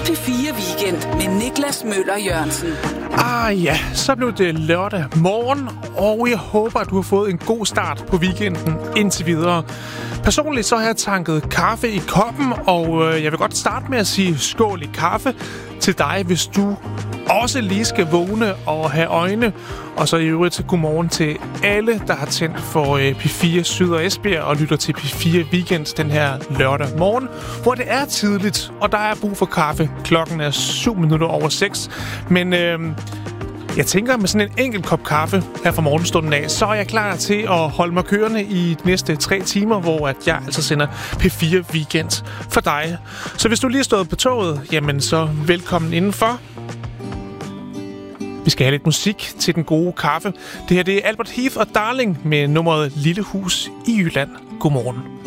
P4 Weekend med Niklas Møller Jørgensen. Ja, så blev det lørdag morgen, og jeg håber, at du har fået en god start på weekenden indtil videre. Personligt så har jeg tanket kaffe i koppen, og jeg vil godt starte med at sige skål i kaffe til dig, hvis du også lige skal vågne og have øjne. Og så i øvrigt godmorgen til alle, der har tændt for P4 Syd og Esbjerg og lytter til P4 Weekend den her lørdag morgen, hvor det er tidligt, og der er brug for kaffe. Klokken er 6:07. Men jeg tænker, med sådan en enkelt kop kaffe her fra morgenstunden af, så er jeg klar til at holde mig kørende i de næste 3 timer, hvor at jeg altså sender P4 Weekend for dig. Så hvis du lige er stået på toget, jamen så velkommen indenfor. Vi skal have lidt musik til den gode kaffe. Det her det er Albert Heath og Darling med nummeret Lille Hus i Jylland. Godmorgen.